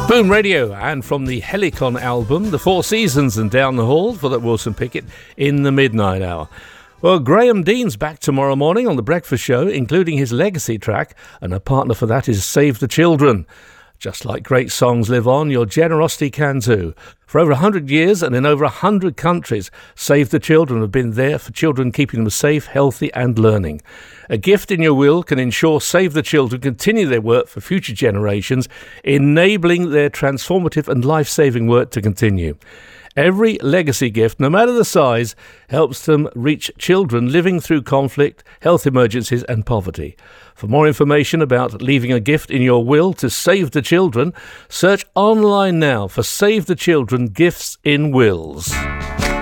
Boom Radio, and from the Helicon album, The Four Seasons and Down the Hall for that Wilson Pickett in the Midnight Hour. Well, Graham Dean's back tomorrow morning on The Breakfast Show, including his legacy track, and a partner for that is Save the Children. Just like great songs live on, your generosity can too. For over 100 years and in over 100 countries, Save the Children have been there for children, keeping them safe, healthy and learning. A gift in your will can ensure Save the Children continue their work for future generations, enabling their transformative and life-saving work to continue. Every legacy gift, no matter the size, helps them reach children living through conflict, health emergencies and poverty. For more information about leaving a gift in your will to Save the Children, search online now for Save the Children Gifts in Wills.